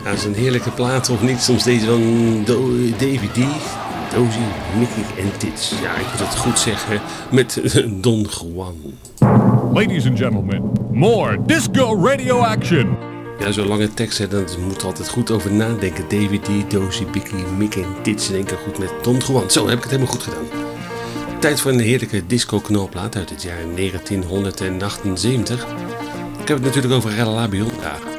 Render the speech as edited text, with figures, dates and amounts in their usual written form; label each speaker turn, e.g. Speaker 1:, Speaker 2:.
Speaker 1: Ja, dat is een heerlijke plaat, of niet? Soms deze van Davy D, Dozy, Mickey en Tits. Ja, ik moet het goed zeggen, met Don Juan.
Speaker 2: Ladies and gentlemen, more disco radio action.
Speaker 1: Ja, zo'n lange tekst, hè, daar moet er altijd goed over nadenken. Davy D, Dozy, Mickey en Tits in één keer goed met Don Juan. Zo, heb ik het helemaal goed gedaan. Tijd voor een heerlijke disco-knalplaat uit het jaar 1978. Ik heb het natuurlijk over Relabion. Ja,